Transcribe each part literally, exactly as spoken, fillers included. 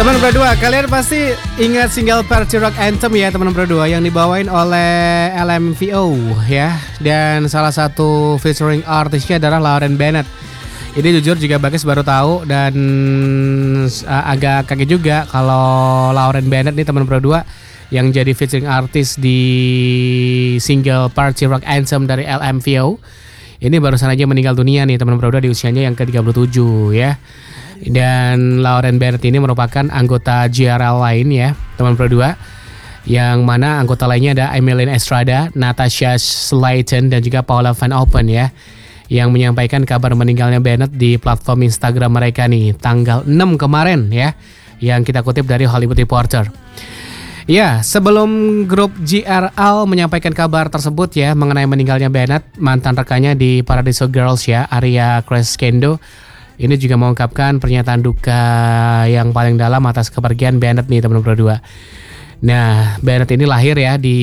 Teman berdua, kalian pasti ingat single Party Rock Anthem ya teman berdua yang dibawain oleh L M F A O ya. Dan salah satu featuring artisnya adalah Lauren Bennett. Ini jujur juga Bagas baru tahu dan uh, agak kaget juga kalau Lauren Bennett nih teman berdua yang jadi featuring artis di single Party Rock Anthem dari L M F A O. Ini barusan aja meninggal dunia nih teman berdua di usianya yang ke tiga puluh tujuh ya. Dan Lauren Bennett ini merupakan anggota J R L lain ya teman berdua, yang mana anggota lainnya ada Emilien Estrada, Natasha Slayton dan juga Paula Van Open ya, yang menyampaikan kabar meninggalnya Bennett di platform Instagram mereka nih tanggal enam kemarin ya, yang kita kutip dari Hollywood Reporter. Ya, sebelum grup J R L menyampaikan kabar tersebut ya mengenai meninggalnya Bennett, mantan rekannya di Paradiso Girls ya, Aria Crescendo, ini juga mengungkapkan pernyataan duka yang paling dalam atas kepergian Bennett nih teman berdua. Nah, Bennett ini lahir ya di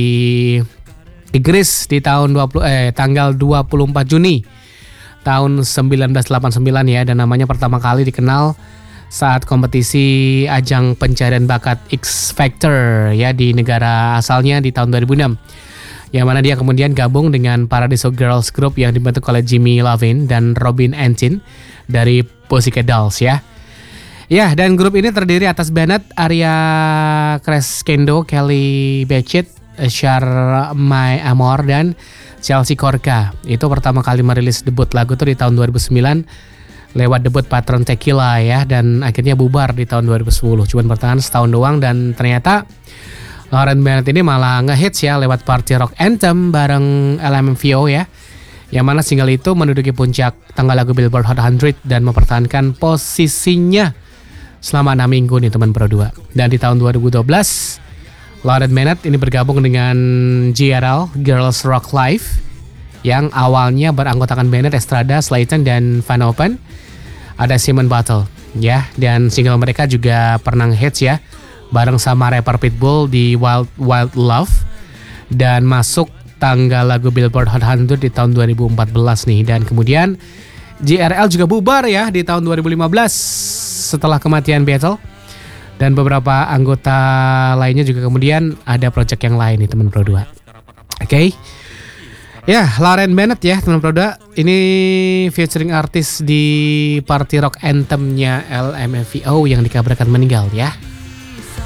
Inggris di tahun dua puluh eh tanggal dua puluh empat Juni tahun sembilan belas delapan puluh sembilan ya, dan namanya pertama kali dikenal saat kompetisi ajang pencarian bakat X Factor ya di negara asalnya di tahun dua ribu enam. Yang mana dia kemudian gabung dengan Paradiso Girls Group yang dibentuk oleh Jimmy Iovine dan Robin Enchin dari Pussycat Dolls ya. Ya, dan grup ini terdiri atas Bennett, Aria Crescendo, Kelly Bechet, Char My Amor dan Chelsea Korka. Itu pertama kali merilis debut lagu tuh di tahun dua ribu sembilan lewat debut Patron Tequila ya, dan akhirnya bubar di tahun dua ribu sepuluh. Cuman bertahan setahun doang dan ternyata Lauren Bennett ini malah ngehits ya lewat Party Rock Anthem bareng L M F A O ya, yang mana single itu menduduki puncak tangga lagu Billboard Hot seratus dan mempertahankan posisinya selama enam minggu nih teman berdua. Dan di tahun dua ribu dua belas Lauren Bennett ini bergabung dengan J R L Girls Rock Live yang awalnya beranggotakan Bennett, Estrada, Slayton dan Van Open. Ada Simon Battle ya, dan single mereka juga pernah hits ya bareng sama rapper Pitbull di Wild Wild Love dan masuk tangga lagu Billboard Hot seratus di tahun dua ribu empat belas nih. Dan kemudian J R L juga bubar ya di tahun dua ribu lima belas setelah kematian Battle, dan beberapa anggota lainnya juga kemudian ada project yang lain nih teman berdua. Oke okay. Ya, Lauren Bennett ya teman berdua, ini featuring artis di Party Rock Anthem-nya L M F A O yang dikabarkan meninggal ya.